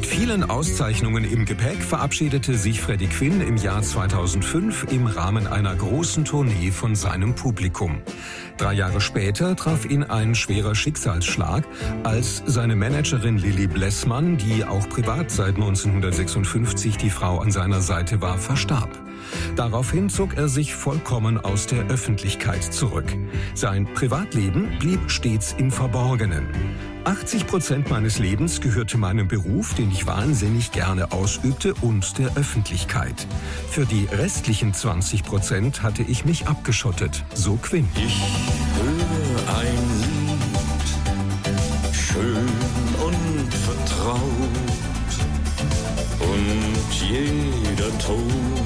Mit vielen Auszeichnungen im Gepäck verabschiedete sich Freddie Quinn im Jahr 2005 im Rahmen einer großen Tournee von seinem Publikum. 3 Jahre später traf ihn ein schwerer Schicksalsschlag, als seine Managerin Lilly Blessman, die auch privat seit 1956 die Frau an seiner Seite war, verstarb. Daraufhin zog er sich vollkommen aus der Öffentlichkeit zurück. Sein Privatleben blieb stets im Verborgenen. 80% meines Lebens gehörte meinem Beruf, den ich wahnsinnig gerne ausübte, und der Öffentlichkeit. Für die restlichen 20% hatte ich mich abgeschottet, so Quinn. Ich höre ein Lied, schön und vertraut, und jeder Ton